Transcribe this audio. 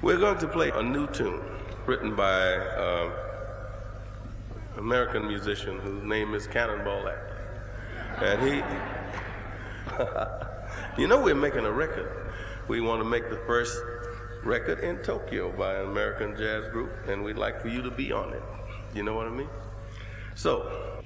We're going to play a new tune written by American musician whose name is Cannonball Adderley. And he, you know, we're making a record. We want to make the first record in Tokyo by an American jazz group, and we'd like for you to be on it. You know what I mean? So,